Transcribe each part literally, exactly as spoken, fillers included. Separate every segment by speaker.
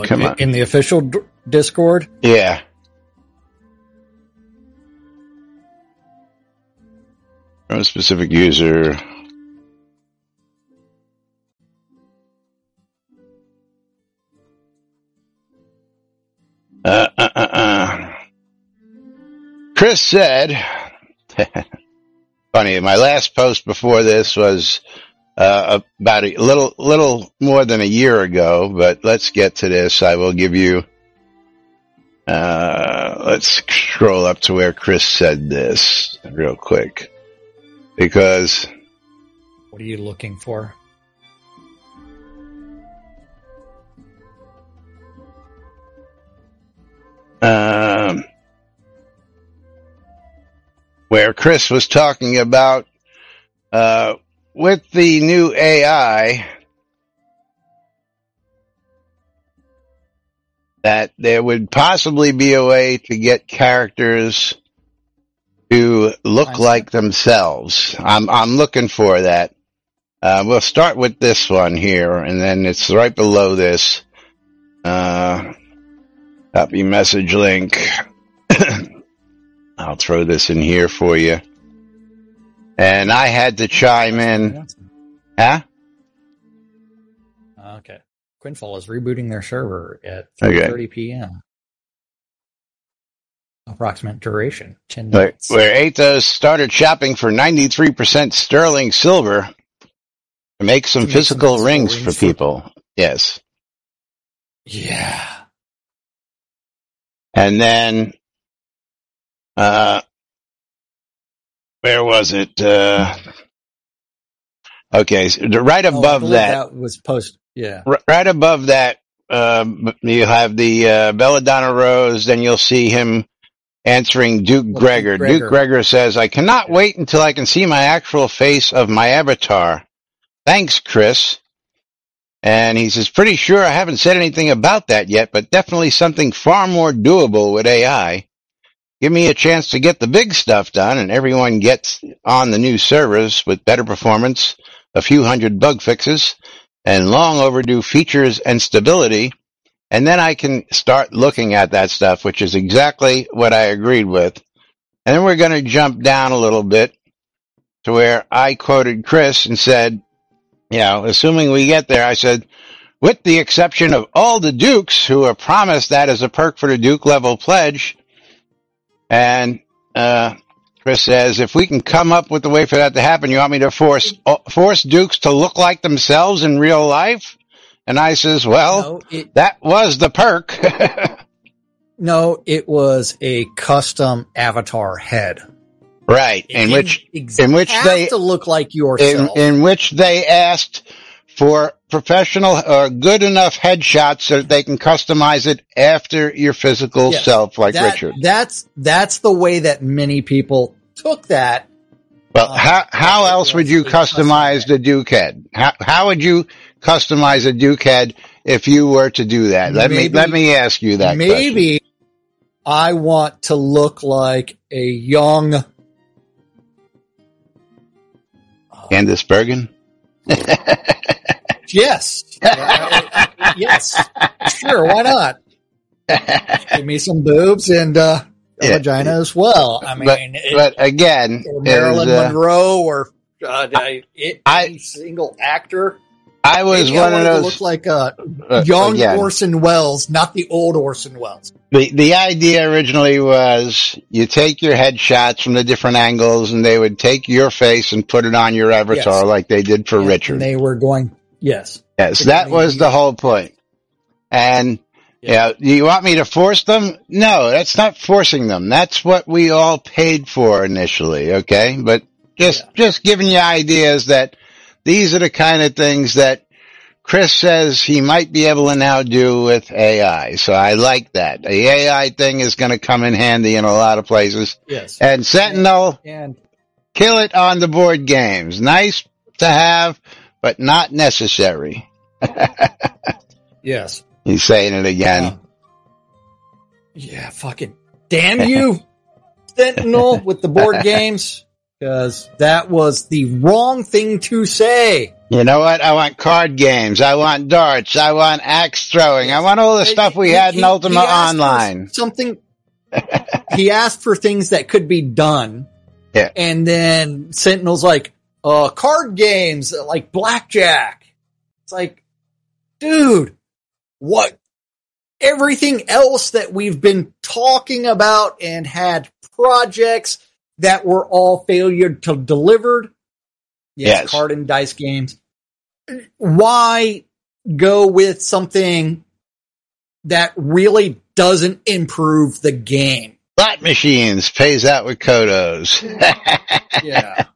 Speaker 1: Come
Speaker 2: in,
Speaker 1: on.
Speaker 2: in the official d- Discord?
Speaker 1: Yeah. From a specific user. Uh, uh, uh, uh. Chris said, funny, my last post before this was uh, about a little, little more than a year ago, but let's get to this. I will give you, uh, let's scroll up to where Chris said this real quick, because
Speaker 2: What are you looking for?
Speaker 1: Um, where Chris was talking about, uh, with the new A I, that there would possibly be a way to get characters to look like themselves. I'm, I'm looking for that. Uh, we'll start with this one here, and then it's right below this. Uh, Copy message link. I'll throw this in here for you. And I had to chime in. Huh?
Speaker 2: Okay. Quinfall is rebooting their server at three thirty
Speaker 1: Okay.
Speaker 2: p.m. Approximate duration, ten
Speaker 1: Where,
Speaker 2: minutes.
Speaker 1: where Athos started shopping for ninety-three percent sterling silver to make some
Speaker 2: To make
Speaker 1: physical
Speaker 2: some
Speaker 1: rings,
Speaker 2: physical
Speaker 1: for
Speaker 2: rings
Speaker 1: people. Yes.
Speaker 2: Yeah.
Speaker 1: And then, uh, where was it? Uh, okay, so right
Speaker 2: Oh, I
Speaker 1: above
Speaker 2: believe
Speaker 1: that,
Speaker 2: that was post. Yeah.
Speaker 1: r- right above that, um, you have the uh, Belladonna Rose. Then you'll see him answering Duke
Speaker 2: Well,
Speaker 1: Gregor.
Speaker 2: Duke
Speaker 1: Duke
Speaker 2: Gregor.
Speaker 1: Gregor says, "I cannot
Speaker 2: Yeah.
Speaker 1: wait until I can see my actual face of my avatar. Thanks, Chris." And he says, "Pretty sure I haven't said anything about that yet, but definitely something far more doable with A I. Give me a chance to get the big stuff done, and everyone gets on the new servers with better performance, a few hundred bug fixes, and long overdue features and stability. And then I can start looking at that stuff," which is exactly what I agreed with. And then we're going to jump down a little bit to where I quoted Chris and said, you know, assuming we get there, I said, "With the exception of all the Dukes who are promised that as a perk for the Duke level pledge." And, uh, Chris says, "If we can come up with a way for that to happen, you want me to force, force Dukes to look like themselves in real life?" And I says, "Well,
Speaker 2: No, it,
Speaker 1: that was the perk."
Speaker 2: no, it was a custom avatar head.
Speaker 1: Right.
Speaker 2: It
Speaker 1: In
Speaker 2: didn't
Speaker 1: which,
Speaker 2: ex-
Speaker 1: in which
Speaker 2: have
Speaker 1: they,
Speaker 2: to look like
Speaker 1: in,
Speaker 2: yourself.
Speaker 1: in which they asked for professional or good enough headshots so that they can customize it after your physical
Speaker 2: Yes,
Speaker 1: self, like
Speaker 2: that,
Speaker 1: Richard.
Speaker 2: That's that's the way that many people took that.
Speaker 1: Well,
Speaker 2: um,
Speaker 1: how how
Speaker 2: that it
Speaker 1: else would
Speaker 2: was
Speaker 1: you
Speaker 2: a custom
Speaker 1: customize
Speaker 2: head.
Speaker 1: the Duke head? How how would you customize a Duke head if you were to do that? Let me
Speaker 2: Maybe-
Speaker 1: let me ask you that question.
Speaker 2: Maybe I want to look like a young uh,
Speaker 1: Candace Bergen?
Speaker 2: yes, Uh, yes, sure, why not? Give me some boobs and uh, a
Speaker 1: Yeah.
Speaker 2: vagina as well. I mean,
Speaker 1: But
Speaker 2: it,
Speaker 1: but again,
Speaker 2: or Marilyn
Speaker 1: is, uh,
Speaker 2: Monroe, or uh, it,
Speaker 1: I-
Speaker 2: any single actor.
Speaker 1: I was
Speaker 2: Maybe I
Speaker 1: one of
Speaker 2: wanted to
Speaker 1: those.
Speaker 2: look like a
Speaker 1: uh,
Speaker 2: young
Speaker 1: again,
Speaker 2: Orson Welles, not the old Orson Welles.
Speaker 1: The the idea originally was you take your headshots from the different angles, and they would take your face and put it on your avatar,
Speaker 2: Yes.
Speaker 1: like they did for
Speaker 2: And-
Speaker 1: Richard.
Speaker 2: And they were going, yes.
Speaker 1: Yes,
Speaker 2: And
Speaker 1: that
Speaker 2: they-
Speaker 1: was the whole point. And
Speaker 2: Yeah.
Speaker 1: yeah, do you want me to force them? No, that's not forcing them. That's what we all paid for initially. Okay, but just
Speaker 2: Yeah.
Speaker 1: just giving you ideas that these are the kind of things that Chris says he might be able to now do with A I. So I like that. The A I thing is going to come in handy in a lot of places.
Speaker 2: Yes.
Speaker 1: And Sentinel,
Speaker 2: And
Speaker 1: kill it on the board games. Nice to have, but not necessary.
Speaker 2: yes.
Speaker 1: He's saying it again.
Speaker 2: Um, yeah, fucking damn you, Sentinel, with the board games, because that was the wrong thing to say.
Speaker 1: You know what? I want card games. I want darts. I want axe throwing. I want all the stuff we
Speaker 2: he,
Speaker 1: had in
Speaker 2: he,
Speaker 1: Ultima
Speaker 2: he
Speaker 1: Online.
Speaker 2: Something. He asked for things that could be done.
Speaker 1: Yeah.
Speaker 2: And then Sentinel's like, uh, card games, like blackjack. It's like, dude, what? Everything else that we've been talking about and had projects that were all failure to delivered. Yes, yes. Card and dice games. Why go with something that really doesn't improve the game?
Speaker 1: Slot machines pays out with Kodos.
Speaker 2: Yeah.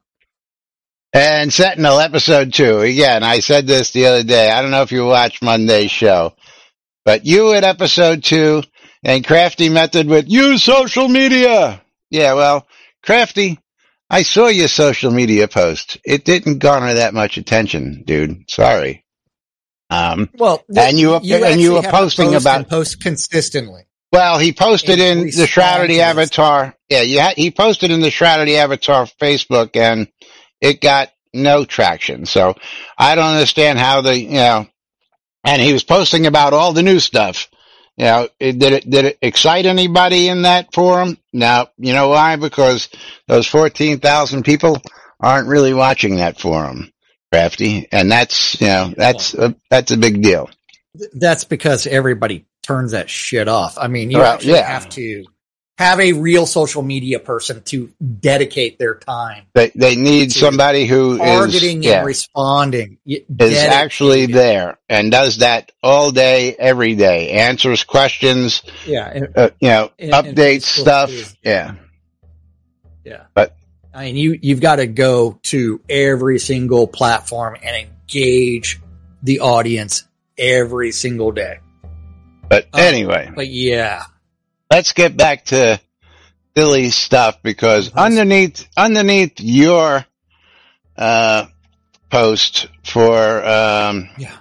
Speaker 1: And Sentinel episode two. Again, I said this the other day. I don't know if you watched Monday's show, but you at episode two and Crafty Method with use social media. Yeah, well, Crafty, I saw your social media post. It didn't garner that much attention, dude. Sorry. Um,
Speaker 2: well,
Speaker 1: and you,
Speaker 2: you
Speaker 1: and you were posting
Speaker 2: post
Speaker 1: about
Speaker 2: post consistently.
Speaker 1: Well, he posted in the Shroud of the Avatar. Yeah, you ha- he posted in the Shroud of the Avatar Facebook, and it got no traction. So I don't understand how the, you know, and he was posting about all the new stuff. You know, it, did it, did it excite anybody in that forum? No. You know why? Because those fourteen thousand people aren't really watching that forum, Crafty. And that's, you know, that's, a, that's a big deal.
Speaker 2: That's because everybody turns that shit off. I mean, you
Speaker 1: well,
Speaker 2: actually
Speaker 1: yeah.
Speaker 2: have to have a real social media person to dedicate their time.
Speaker 1: They they need somebody who
Speaker 2: targeting
Speaker 1: is yeah,
Speaker 2: and responding
Speaker 1: is actually there and does that all day, every day. Answers questions.
Speaker 2: Yeah, and,
Speaker 1: uh, you know,
Speaker 2: and,
Speaker 1: updates
Speaker 2: and
Speaker 1: stuff.
Speaker 2: Is,
Speaker 1: yeah,
Speaker 2: yeah.
Speaker 1: But
Speaker 2: I mean, you you've got to go to every single platform and engage the audience every single day.
Speaker 1: But anyway,
Speaker 2: um, but yeah.
Speaker 1: Let's get back to silly stuff because underneath underneath your uh, post for um,
Speaker 2: yeah.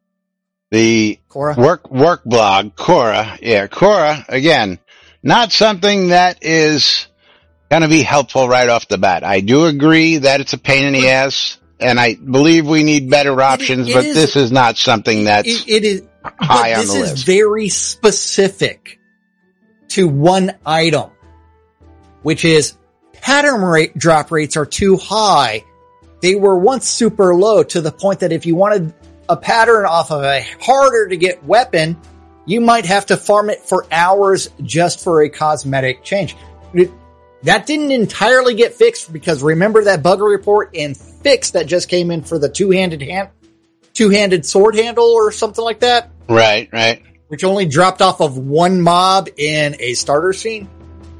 Speaker 1: the
Speaker 2: Quora?
Speaker 1: work work blog, Quora, yeah, Quora again, not something that is going to be helpful right off the bat. I do agree that it's a pain in the ass, and I believe we need better options, it, it but is, this is not something that's
Speaker 2: it, it is
Speaker 1: high on the list.
Speaker 2: This is very specific to one item, which is pattern rate drop rates are too high. They were once super low to the point that if you wanted a pattern off of a harder to get weapon, you might have to farm it for hours just for a cosmetic change. It, that didn't entirely get fixed because remember that bug report and fix that just came in for the two-handed hand, two-handed sword handle or something like that?
Speaker 1: Right, right.
Speaker 2: Which only dropped off of one mob in a starter scene.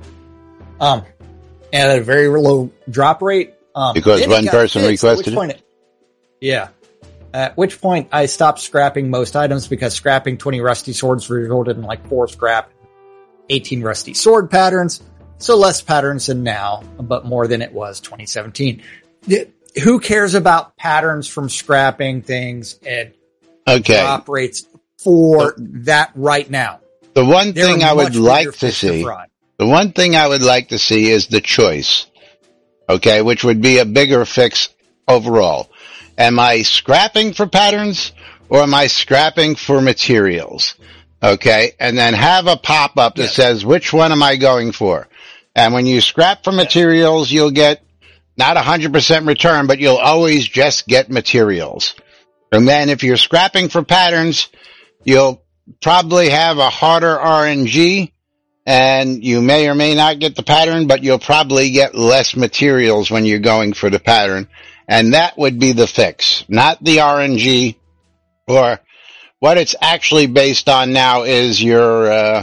Speaker 2: Um, and at a very low drop rate. Um,
Speaker 1: because one person fixed, requested
Speaker 2: it. it. Yeah. At which point I stopped scrapping most items because scrapping twenty rusty swords resulted in like four scrap, eighteen rusty sword patterns. So less patterns than now, but more than it was twenty seventeen. Who cares about patterns from scrapping things and
Speaker 1: okay.
Speaker 2: drop rates for the, that right now?
Speaker 1: The one there thing I would like to see, the one thing I would like to see is the choice. Okay, which would be a bigger fix overall. Am I scrapping for patterns or am I scrapping for materials? Okay, and then have a pop-up that yes. says, which one am I going for? And when you scrap for materials, you'll get not one hundred percent return, but you'll always just get materials. And then if you're scrapping for patterns, you'll probably have a harder R N G, and you may or may not get the pattern, but you'll probably get less materials when you're going for the pattern. And that would be the fix, not the R N G, or what it's actually based on now is your, uh,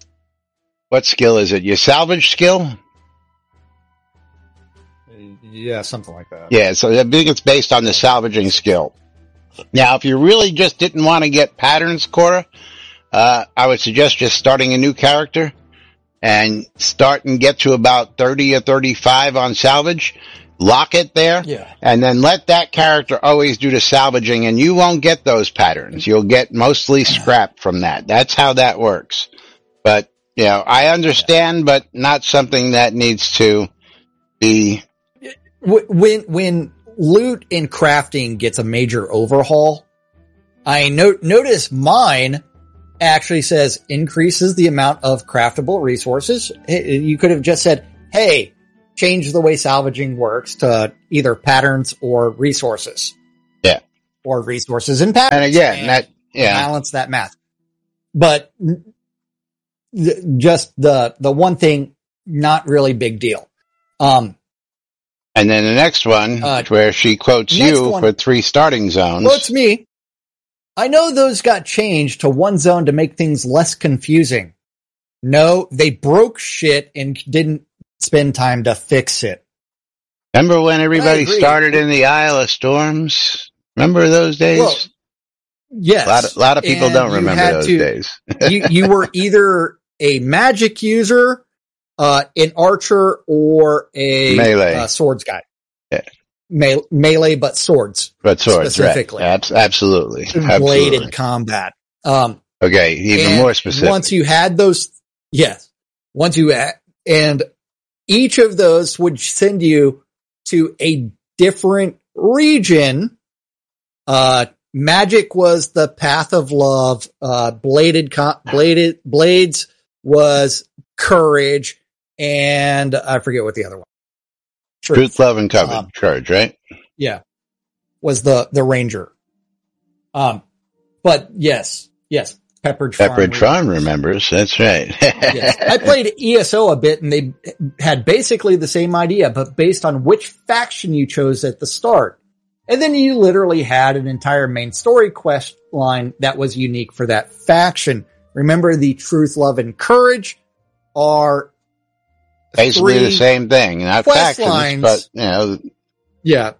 Speaker 1: what skill is it? Your salvage skill?
Speaker 2: Yeah, something like that.
Speaker 1: Yeah, so I think it's based on the salvaging skill. Now, if you really just didn't want to get patterns, Cora, uh, I would suggest just starting a new character and start and get to about thirty or thirty-five on salvage. Lock it there,
Speaker 2: yeah.
Speaker 1: and then let that character always do the salvaging, and you won't get those patterns. You'll get mostly scrap from that. That's how that works. But, you know, I understand, but not something that needs to be...
Speaker 2: When, when, loot and crafting gets a major overhaul. I no- notice mine actually says increases the amount of craftable resources. You could have just said, hey, change the way salvaging works to either patterns or resources.
Speaker 1: Yeah.
Speaker 2: Or resources and patterns.
Speaker 1: And again, and that, yeah.
Speaker 2: Balance that math. But th- just the, the one thing, not really big deal. Um,
Speaker 1: and then the next one, uh, where she quotes you one, for three starting zones.
Speaker 2: Quotes me. I know those got changed to one zone to make things less confusing. No, they broke shit and didn't spend time to fix it.
Speaker 1: Remember when everybody started in the Isle of Storms? Remember those days? Well,
Speaker 2: yes.
Speaker 1: A lot of, a lot of people and don't remember those
Speaker 2: to,
Speaker 1: days.
Speaker 2: you, you were either a magic user, uh, an archer, or a
Speaker 1: melee
Speaker 2: uh, swords guy.
Speaker 1: Yeah.
Speaker 2: Me- melee, but swords.
Speaker 1: But swords,
Speaker 2: specifically.
Speaker 1: Right. Ab- absolutely.
Speaker 2: Bladed
Speaker 1: absolutely.
Speaker 2: combat. Um,
Speaker 1: okay, even more specific.
Speaker 2: Once you had those, yes. Once you had, and each of those would send you to a different region. Uh, magic was the path of love. Uh, bladed, com- bladed, blades was courage. And I forget what the other one.
Speaker 1: Truth, Truth love, and courage, um, courage, right?
Speaker 2: Yeah. Was the, the ranger. Um, but yes, yes. Pepperidge Farm.
Speaker 1: Pepperidge Farm remembers. That's right.
Speaker 2: Yes. I played E S O a bit and they had basically the same idea, but based on which faction you chose at the start. And then you literally had an entire main story quest line that was unique for that faction. Remember, the Truth, Love, and Courage are
Speaker 1: basically the same thing, not factions, lines, but you know,
Speaker 2: yeah,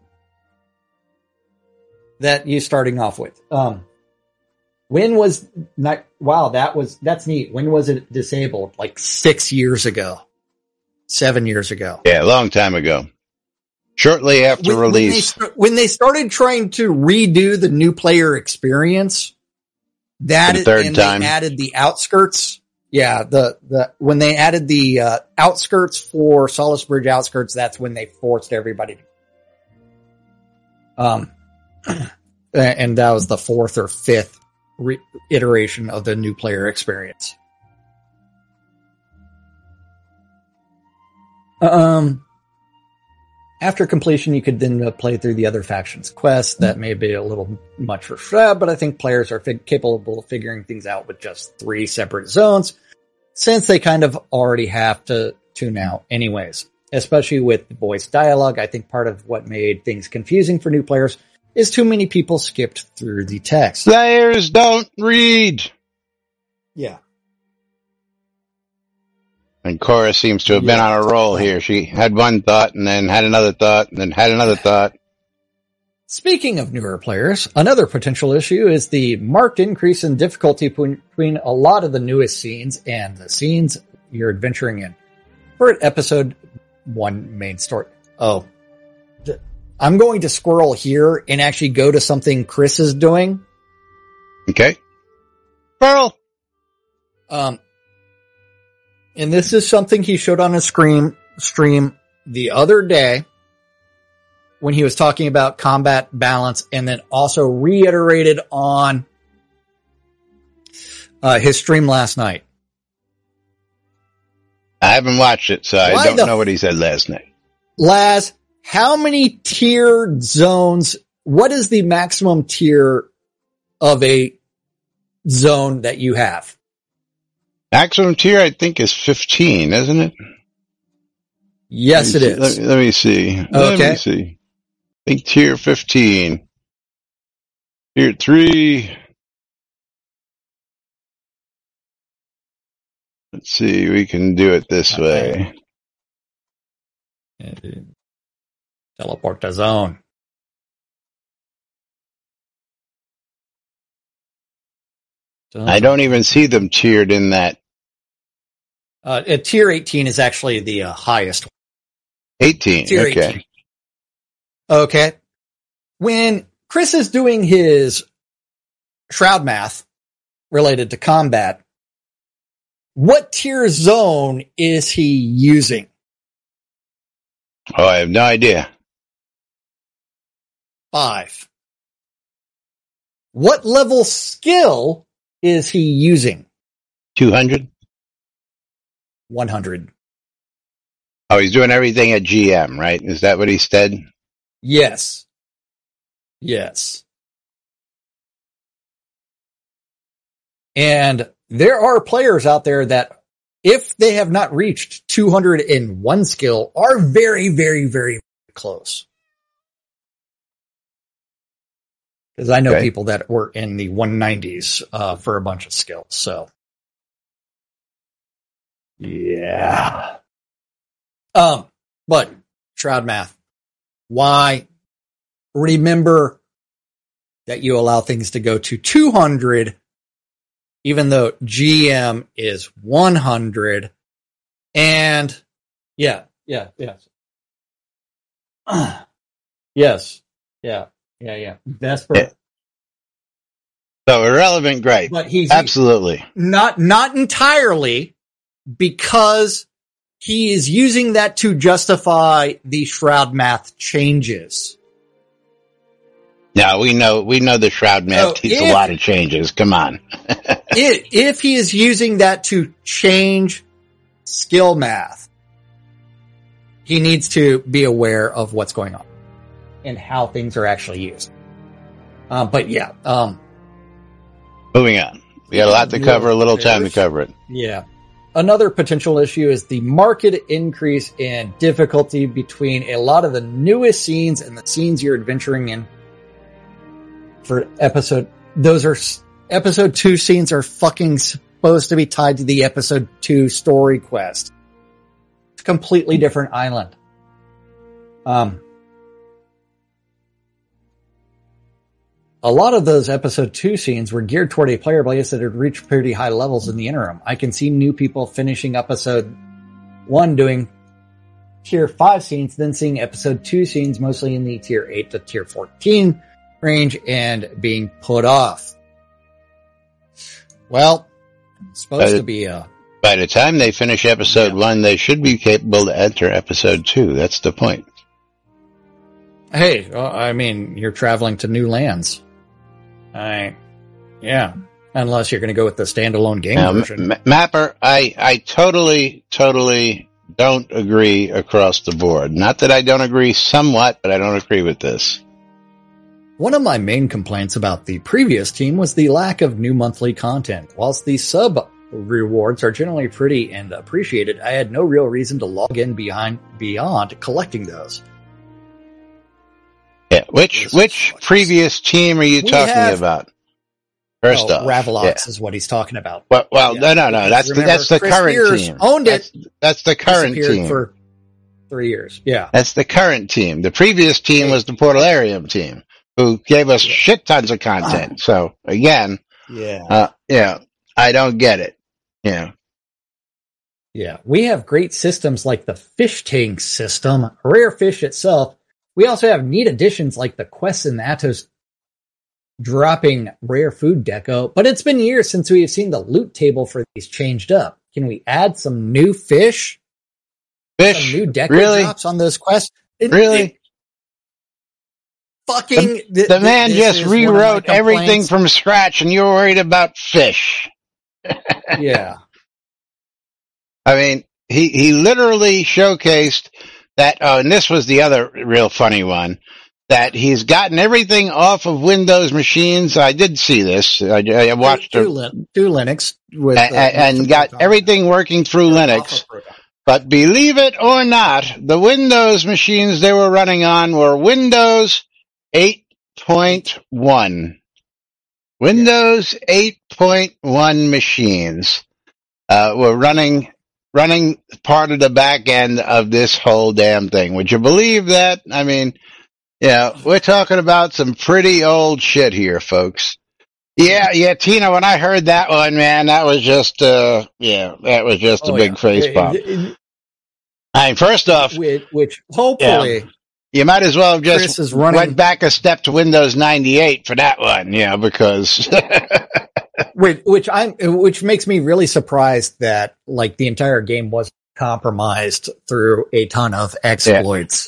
Speaker 2: that you starting off with. Um, when was not? Wow, that was that's neat. When was it disabled? Like six years ago, seven years ago.
Speaker 1: Yeah, a long time ago. Shortly after
Speaker 2: when,
Speaker 1: release,
Speaker 2: when they, when they started trying to redo the new player experience, that
Speaker 1: the third
Speaker 2: and
Speaker 1: time
Speaker 2: they added the outskirts. Yeah, the, the, when they added the, uh, outskirts for Solace Bridge outskirts, that's when they forced everybody to, um, and that was the fourth or fifth re- iteration of the new player experience. Um, after completion, you could then uh, play through the other factions' quests. That may be a little much for Shred, but I think players are fig- capable of figuring things out with just three separate zones, since they kind of already have to tune out anyways. Especially with voice dialogue, I think part of what made things confusing for new players is too many people skipped through the text.
Speaker 1: Players don't read!
Speaker 2: Yeah.
Speaker 1: And Cora seems to have been yeah. on a roll here. She had one thought and then had another thought and then had another thought.
Speaker 2: Speaking of newer players, another potential issue is the marked increase in difficulty between a lot of the newest scenes and the scenes you're adventuring in. We're at episode one main story. Oh, I'm going to squirrel here and actually go to something Chris is doing.
Speaker 1: Okay. Squirrel!
Speaker 2: Um, And this is something he showed on a screen stream the other day when he was talking about combat balance, and then also reiterated on uh, his stream last night.
Speaker 1: I haven't watched it, so I
Speaker 2: Why
Speaker 1: don't
Speaker 2: the,
Speaker 1: know what he said last night.
Speaker 2: Laz, how many tiered zones, what is the maximum tier of a zone that you have?
Speaker 1: Maximum tier, I think, is fifteen, isn't it?
Speaker 2: Yes, it
Speaker 1: see,
Speaker 2: is.
Speaker 1: Let me, let me see.
Speaker 2: Okay.
Speaker 1: Let me see. I think tier fifteen. Tier three. Let's see. We can do it this way.
Speaker 2: Teleport to zone.
Speaker 1: I don't even see them tiered in that.
Speaker 2: Uh, at tier eighteen is actually the uh, highest.
Speaker 1: eighteen.
Speaker 2: Tier
Speaker 1: okay.
Speaker 2: eighteen. Okay. When Chris is doing his shroud math related to combat, what tier zone is he using?
Speaker 1: Oh, I have no idea.
Speaker 2: Five. What level skill is he using?
Speaker 1: two hundred?
Speaker 2: one hundred.
Speaker 1: Oh, he's doing everything at G M, right? Is that what he said?
Speaker 2: Yes. Yes. And there are players out there that, if they have not reached two hundred one skill, are very, very, very close. Because I know
Speaker 1: Okay.
Speaker 2: people that were in the one nineties uh, for a bunch of skills. So, yeah. Um, but Shroud Math, why? Remember that you allow things to go to two hundred, even though G M is one hundred. And yeah, yeah, yes. Yes. Yeah. Yeah, yeah. Vesper.
Speaker 1: Yeah. So irrelevant, great.
Speaker 2: But he's
Speaker 1: Absolutely.
Speaker 2: not not entirely, because he is using that to justify the Shroud Math changes.
Speaker 1: No, we know we know the Shroud Math
Speaker 2: So
Speaker 1: keeps
Speaker 2: if-
Speaker 1: a lot of changes. Come on.
Speaker 2: If, if he is using that to change skill math, he needs to be aware of what's going on and how things are actually used. Um, but yeah, um,
Speaker 1: Moving on. We got a lot to cover, a little time to cover it.
Speaker 2: yeah. Another potential issue is the marked increase in difficulty between a lot of the newest scenes and the scenes you're adventuring in for episode. Those are episode two scenes are fucking supposed to be tied to the episode two story quest. It's a completely different island. Um, A lot of those episode two scenes were geared toward a player base that had reached pretty high levels in the interim. I can see new people finishing episode one doing tier five scenes, then seeing episode two scenes mostly in the tier eight to tier fourteen range and being put off. Well, it's supposed
Speaker 1: Uh,
Speaker 2: to be a...
Speaker 1: By the time they finish episode
Speaker 2: Yeah.
Speaker 1: one, they should be capable to enter episode two. That's the point.
Speaker 2: Hey, well, I mean, you're traveling to new lands. I, yeah. Unless you're going to go with the standalone game
Speaker 1: Now,
Speaker 2: version.
Speaker 1: M- Mapper, I, I totally, totally don't agree across the board. Not that I don't agree somewhat, but I don't agree with this.
Speaker 2: One of my main complaints about the previous team was the lack of new monthly content. Whilst the sub rewards are generally pretty and appreciated, I had no real reason to log in behind beyond collecting those.
Speaker 1: Yeah, which
Speaker 2: This
Speaker 1: which
Speaker 2: sucks.
Speaker 1: previous team are you
Speaker 2: We
Speaker 1: talking
Speaker 2: have-
Speaker 1: about? First
Speaker 2: oh,
Speaker 1: off,
Speaker 2: Ravlox
Speaker 1: yeah.
Speaker 2: is what he's talking about.
Speaker 1: Well, well
Speaker 2: Yeah,
Speaker 1: no, no, no.
Speaker 2: because
Speaker 1: That's the,
Speaker 2: remember,
Speaker 1: that's the
Speaker 2: Chris
Speaker 1: current
Speaker 2: Spears
Speaker 1: team.
Speaker 2: owned it.
Speaker 1: That's, that's the current
Speaker 2: Disappeared
Speaker 1: team.
Speaker 2: for three years. Yeah.
Speaker 1: That's the current team. The previous team was the Portalarium team, who gave us
Speaker 2: Yeah.
Speaker 1: shit tons of content. So again,
Speaker 2: Yeah.
Speaker 1: uh, yeah, I don't get it. Yeah.
Speaker 2: Yeah. We have great systems like the fish tank system, Rare Fish itself. We also have neat additions like the quests in Atos dropping rare food deco, but it's been years since we have seen the loot table for these changed up. Can we add some new fish?
Speaker 1: Fish,
Speaker 2: Some new deco
Speaker 1: really?
Speaker 2: drops on those quests? It-
Speaker 1: Really?
Speaker 2: it- fucking th-
Speaker 1: The
Speaker 2: th-
Speaker 1: man
Speaker 2: this
Speaker 1: just
Speaker 2: is one of my
Speaker 1: rewrote everything
Speaker 2: complaints.
Speaker 1: from scratch and you're worried about fish.
Speaker 2: Yeah.
Speaker 1: I mean, he, he literally showcased that, oh, and this was the other real funny one, that he's gotten everything off of Windows machines. I did see this. I, I watched
Speaker 2: do,
Speaker 1: it.
Speaker 2: do, Lin- do Linux with,
Speaker 1: A-
Speaker 2: uh,
Speaker 1: a- and
Speaker 2: with
Speaker 1: got
Speaker 2: Proton.
Speaker 1: everything working through Linux.
Speaker 2: Off of Proton.
Speaker 1: But believe it or not, the Windows machines they were running on were Windows eight point one. Windows eight point one machines uh, were running running part of the back end of this whole damn thing. Would you believe that? I mean, yeah, we're talking about some pretty old shit here, folks. Yeah, yeah, Tina, when I heard that one, man, that was just, uh, yeah, that was just a
Speaker 2: Oh,
Speaker 1: big
Speaker 2: yeah.
Speaker 1: face
Speaker 2: It-
Speaker 1: pop.
Speaker 2: it- it-
Speaker 1: I mean, first off,
Speaker 2: which, which hopefully
Speaker 1: you might as well have
Speaker 2: Chris
Speaker 1: just
Speaker 2: is running-
Speaker 1: went back a step to Windows ninety-eight for that one, you know, because
Speaker 2: which, which I'm which makes me really surprised that like the entire game was compromised through a ton of exploits.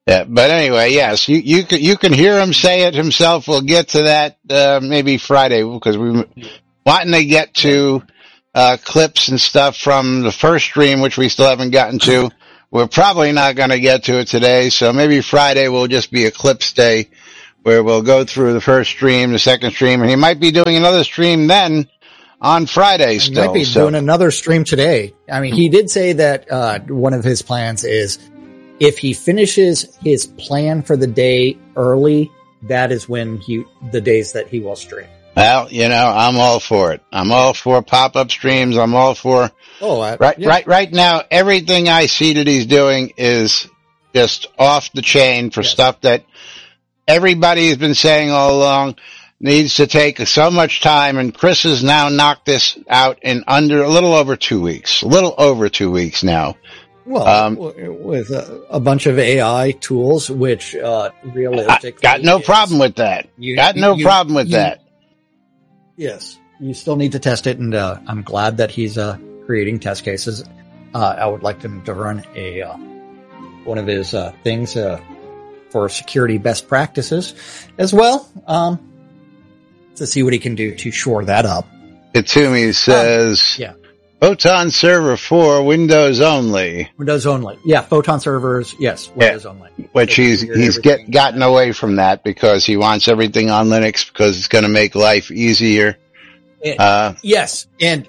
Speaker 1: Yeah, but anyway, yes, you, you can, you can hear him say it himself. We'll get to that, uh, maybe Friday because we wanting to get to, uh, clips and stuff from the first stream, which we still haven't gotten to. We're probably not going to get to it today. So maybe Friday will just be a clips day where we'll go through the first stream, the second stream, and he might be doing another stream then on Friday still.
Speaker 2: He might be
Speaker 1: so.
Speaker 2: doing another stream today. I mean, he did say that, uh, one of his plans is, if he finishes his plan for the day early, that is when he, the days that he will stream.
Speaker 1: Well, you know, I'm all for it. I'm all for pop-up streams. I'm all for,
Speaker 2: oh, I,
Speaker 1: right,
Speaker 2: yeah.
Speaker 1: right, right now, everything I see that he's doing is just off the chain for yes. stuff that everybody has been saying all along needs to take so much time. And Chris has now knocked this out in under a little over two weeks, a little over two weeks now.
Speaker 2: Well, um, with a, a bunch of A I tools, which uh, realistically,
Speaker 1: got no
Speaker 2: is,
Speaker 1: problem with that. You, got no you, problem with you, that.
Speaker 2: Yes, you still need to test it, and uh, I'm glad that he's uh, creating test cases. Uh, I would like him to run a uh, one of his uh, things uh, for security best practices as well, um, to see what he can do to shore that up.
Speaker 1: Itsumi says,
Speaker 2: um, "Yeah."
Speaker 1: Photon Server four, Windows only.
Speaker 2: Windows only. Yeah, Photon servers, yes, Windows
Speaker 1: yeah.
Speaker 2: only.
Speaker 1: Which he's, he's get, gotten away from that because he wants everything on Linux because it's going to make life easier.
Speaker 2: And,
Speaker 1: uh,
Speaker 2: yes, and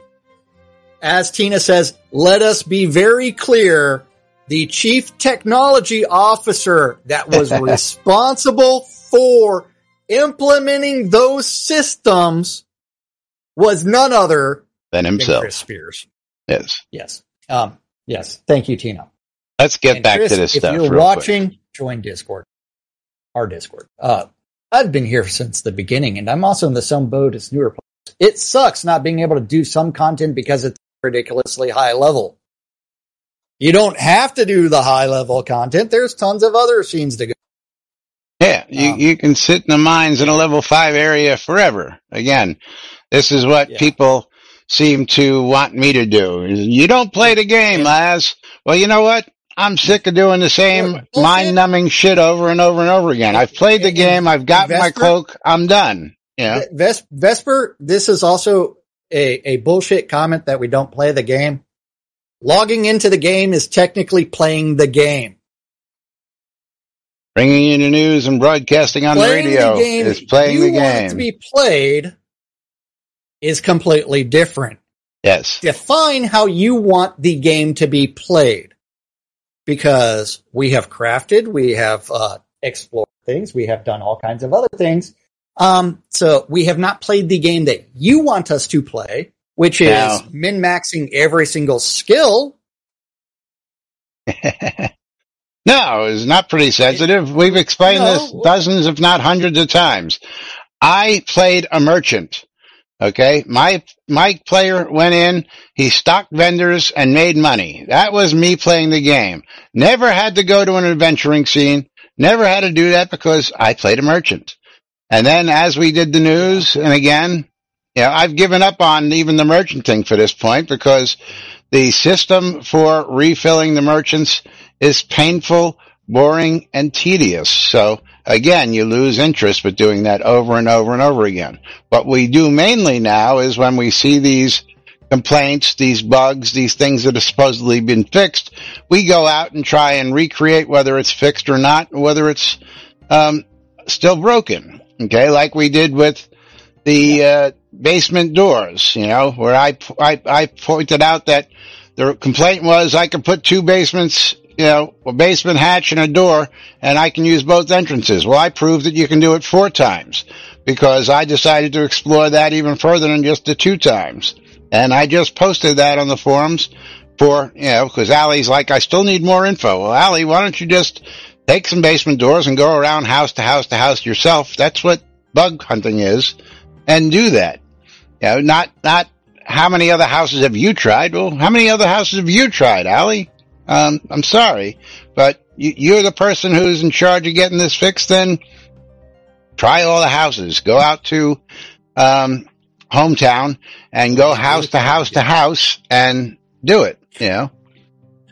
Speaker 2: as Tina says, let us be very clear, the Chief Technology Officer that was responsible for implementing those systems was none other
Speaker 1: than himself.
Speaker 2: Chris Spears.
Speaker 1: Yes.
Speaker 2: Yes. Um, yes. Thank you, Tina.
Speaker 1: Let's get
Speaker 2: and
Speaker 1: back
Speaker 2: Chris,
Speaker 1: to this
Speaker 2: if
Speaker 1: stuff.
Speaker 2: If you're
Speaker 1: real
Speaker 2: watching,
Speaker 1: quick.
Speaker 2: join Discord. Our Discord. Uh, I've been here since the beginning, and I'm also in the same boat as newer players. It sucks not being able to do some content because it's ridiculously high level. You don't have to do the high level content. There's tons of other scenes to go.
Speaker 1: Yeah, you, um, you can sit in the mines in a level five area forever. Again, this is what yeah. people seem to want me to do. You don't play the game, Laz. Well, you know what? I'm sick of doing the same mind-numbing shit over and over and over again. I've played the game. I've got my cloak. I'm done. Yeah.
Speaker 2: Ves- Vesper, this is also a, a bullshit comment that we don't play the game. Logging into the game is technically playing the game.
Speaker 1: Bringing you the news and broadcasting on
Speaker 2: playing
Speaker 1: the radio
Speaker 2: the game,
Speaker 1: is playing the game.
Speaker 2: You want it to be played is completely different.
Speaker 1: Yes.
Speaker 2: Define how you want the game to be played. Because we have crafted, we have uh, explored things, we have done all kinds of other things. Um, so we have not played the game that you want us to play, which is now, min-maxing every single skill.
Speaker 1: No, it's not pretty sensitive. We've explained no. this dozens, if not hundreds of times. I played a merchant. Okay. My, my player went in, he stocked vendors and made money. That was me playing the game. Never had to go to an adventuring scene. Never had to do that because I played a merchant. And then as we did the news, and again, you know, I've given up on even the merchant thing for this point because the system for refilling the merchants is painful, boring, and tedious. So again, you lose interest with doing that over and over and over again. What we do mainly now is when we see these complaints, these bugs, these things that have supposedly been fixed, we go out and try and recreate whether it's fixed or not, whether it's um still broken. Okay, like we did with the uh basement doors, you know, where I, I, I pointed out that the complaint was I could put two basements, you know, a basement hatch and a door, and I can use both entrances. Well, I proved that you can do it four times because I decided to explore that even further than just the two times. And I just posted that on the forums for, you know, because Allie's like, I still need more info. Well, Allie, why don't you just take some basement doors and go around house to house to house yourself? That's what bug hunting is, and do that. You know, not, not how many other houses have you tried? Well, how many other houses have you tried, Allie? Um, I'm sorry, but you, you're the person who's in charge of getting this fixed. Then try all the houses. Go out to, um, hometown and go house to house to house and do it, you know.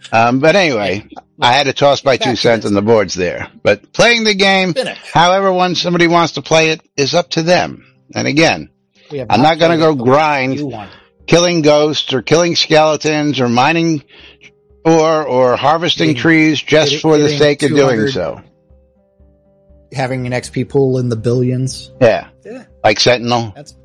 Speaker 1: Um, but anyway, I had to toss my
Speaker 2: Back
Speaker 1: two
Speaker 2: to
Speaker 1: cents
Speaker 2: this.
Speaker 1: on the boards there. But playing the game,
Speaker 2: Finish.
Speaker 1: however one somebody wants to play it, is up to them. And again,
Speaker 2: We have
Speaker 1: I'm not going to
Speaker 2: played
Speaker 1: go
Speaker 2: it the way
Speaker 1: grind
Speaker 2: you want.
Speaker 1: killing ghosts or killing skeletons or mining or or harvesting
Speaker 2: Hitting-
Speaker 1: trees just
Speaker 2: hitting-
Speaker 1: for the
Speaker 2: hitting
Speaker 1: sake of doing
Speaker 2: 200.
Speaker 1: so.
Speaker 2: Having an X P pool in the billions.
Speaker 1: Yeah,
Speaker 2: Yeah,
Speaker 1: like Sentinel.
Speaker 2: that's